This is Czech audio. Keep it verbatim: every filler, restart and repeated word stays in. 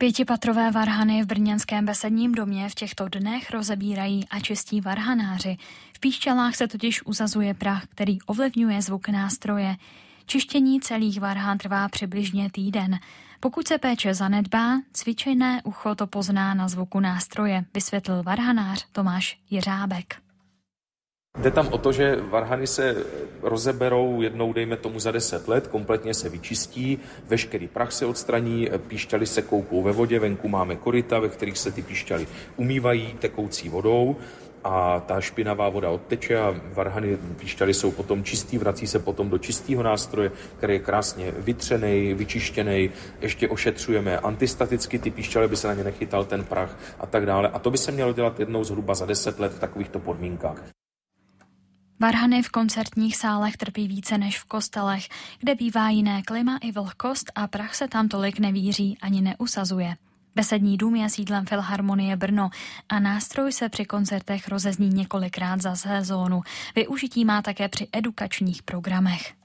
Pětipatrové varhany v brněnském Besedním domě v těchto dnech rozebírají a čistí varhanáři. V píšťalách se totiž uzazuje prach, který ovlivňuje zvuk nástroje. Čištění celých varhan trvá přibližně týden. Pokud se péče zanedbá, cvičené ucho to pozná na zvuku nástroje, vysvětlil varhanář Tomáš Jeřábek. Jde tam o to, že varhany se rozeberou jednou, dejme tomu za deset let, kompletně se vyčistí, veškerý prach se odstraní, píšťaly se koupou ve vodě, venku máme koryta, ve kterých se ty píšťaly umývají tekoucí vodou a ta špinavá voda odteče a varhany, píšťaly jsou potom čistý, vrací se potom do čistého nástroje, který je krásně vytřenej, vyčištěnej, ještě ošetřujeme antistaticky, ty píšťaly, by se na ně nechytal ten prach a tak dále. A to by se mělo dělat jednou zhruba za deset let v takovýchto podmínkách. Varhany v koncertních sálech trpí více než v kostelech, kde bývá jiné klima i vlhkost a prach se tam tolik nevíří ani neusazuje. Besední dům je sídlem Filharmonie Brno a nástroj se při koncertech rozezní několikrát za sezónu. Využití má také při edukačních programech.